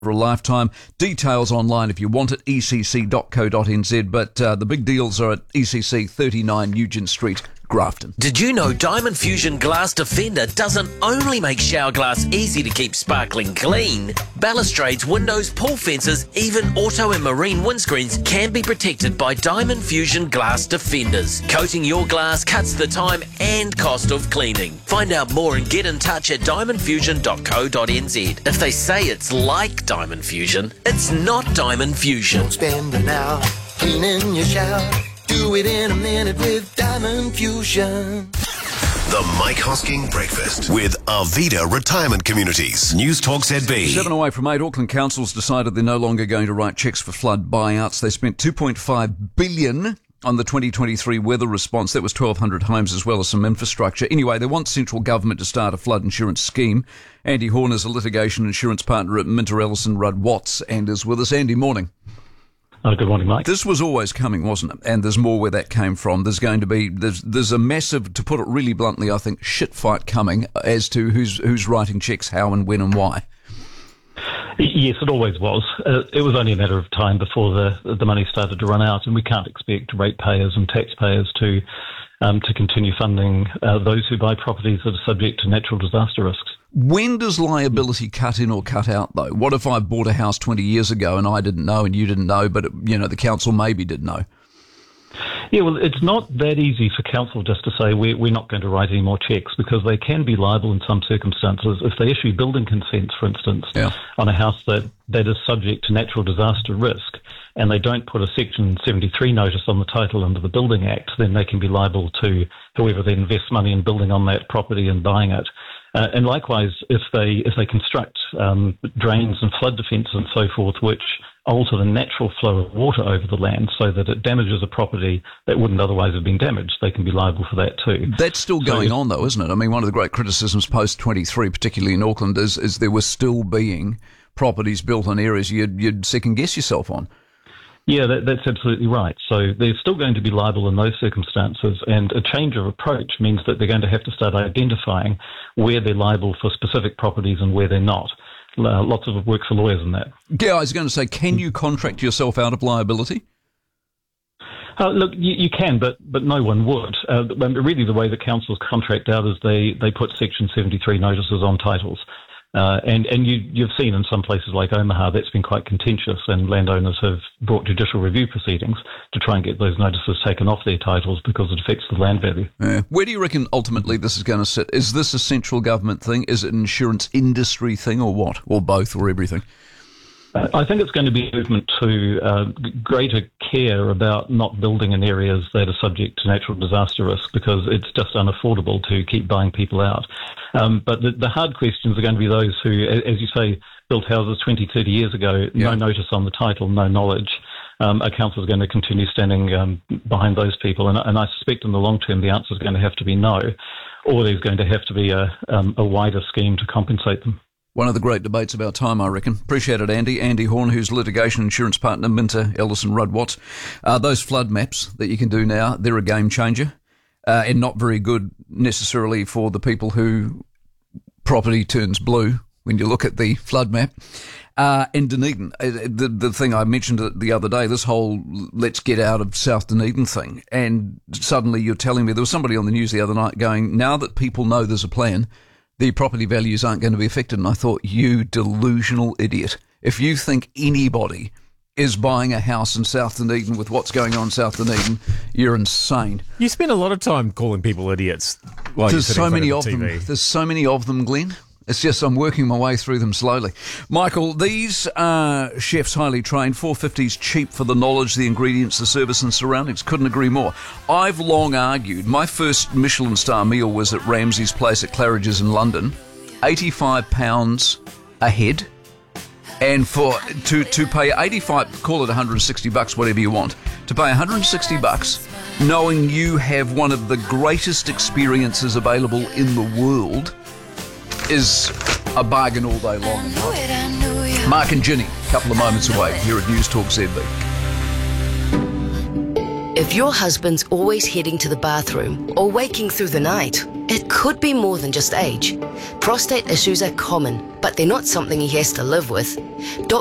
for a lifetime. Details online if you want it, ecc.co.nz. But the big deals are at ECC 39 Nugent Street, Grafton. Did you know Diamond Fusion Glass Defender doesn't only make shower glass easy to keep sparkling clean? Balustrades, windows, pool fences, even auto and marine windscreens can be protected by Diamond Fusion Glass Defenders. Coating your glass cuts the time and cost of cleaning. Find out more and get in touch at diamondfusion.co.nz. If they say it's like Diamond Fusion, it's not Diamond Fusion. Don't spend an hour cleaning your shower. Do it in a minute with Diamond Fusion. The Mike Hosking Breakfast with Arvida Retirement Communities. News Talk ZB. 7 away from 8, Auckland Council's decided they're no longer going to write cheques for flood buyouts. They spent $2.5 billion on the 2023 weather response. That was 1,200 homes as well as some infrastructure. Anyway, they want central government to start a flood insurance scheme. Andy Horn is a litigation insurance partner at Minter Ellison Rudd Watts and is with us. Andy, morning. Good morning, Mike. This was always coming, wasn't it? And there's more where that came from. There's going to be, there's a massive, to put it really bluntly, I think, shit fight coming as to who's writing cheques, how and when and why. Yes, it always was. It was only a matter of time before the money started to run out, and we can't expect ratepayers and taxpayers to continue funding those who buy properties that are subject to natural disaster risks. When does liability cut in or cut out, though? What if I bought a house 20 years ago and I didn't know and you didn't know, but, the council maybe did know? Yeah, well, it's not that easy for council just to say we're not going to write any more cheques, because they can be liable in some circumstances. If they issue building consents, for instance, on a house that is subject to natural disaster risk, and they don't put a Section 73 notice on the title under the Building Act, then they can be liable to whoever then invests money in building on that property and buying it. And likewise, if they construct drains and flood defence and so forth, which alter the natural flow of water over the land so that it damages a property that wouldn't otherwise have been damaged, they can be liable for that too. That's still going on, though, isn't it? I mean, one of the great criticisms post-23, particularly in Auckland, is there were still being properties built on areas you'd second-guess yourself on. Yeah, that's absolutely right. So they're still going to be liable in those circumstances, and a change of approach means that they're going to have to start identifying where they're liable for specific properties and where they're not. Lots of work for lawyers in that. Yeah, I was going to say, can you contract yourself out of liability? Look, you can, but no one would. Really, the way that councils contract out is they put Section 73 notices on titles. And you've seen in some places like Omaha that's been quite contentious, and landowners have brought judicial review proceedings to try and get those notices taken off their titles because it affects the land value. Where do you reckon ultimately this is going to sit? Is this a central government thing? Is it an insurance industry thing, or what? Or both, or everything? I think it's going to be a movement to greater care about not building in areas that are subject to natural disaster risk, because it's just unaffordable to keep buying people out. But the hard questions are going to be those who, as you say, built houses 20, 30 years ago, no notice on the title, no knowledge. A council is going to continue standing behind those people. And I suspect in the long term the answer is going to have to be no, or there's going to have to be a wider scheme to compensate them. One of the great debates of our time, I reckon. Appreciate it, Andy. Andy Horn, who's litigation insurance partner, Minter Ellison Rudd Watts. Those flood maps that you can do now, they're a game changer, and not very good necessarily for the people who property turns blue when you look at the flood map. And Dunedin, the thing I mentioned the other day, this whole let's get out of South Dunedin thing, and suddenly you're telling me, there was somebody on the news the other night going, now that people know there's a plan, the property values aren't going to be affected. And I thought, you delusional idiot. If you think anybody is buying a house in South Dunedin with what's going on in South Dunedin, you're insane. You spend a lot of time calling people idiots while you're sitting in front of the TV. There's so many of them, Glenn. It's just I'm working my way through them slowly. Michael, these are chefs highly trained. $4.50's cheap for the knowledge, the ingredients, the service and surroundings. Couldn't agree more. I've long argued, my first Michelin star meal was at Ramsay's Place at Claridge's in London. £85 a head. And to pay 85, call it $160, whatever you want, to pay $160, knowing you have one of the greatest experiences available in the world, is a bargain all day long. Mark and Ginny, a couple of moments away here at News Talk ZB. If your husband's always heading to the bathroom or waking through the night, it could be more than just age. Prostate issues are common, but they're not something he has to live with.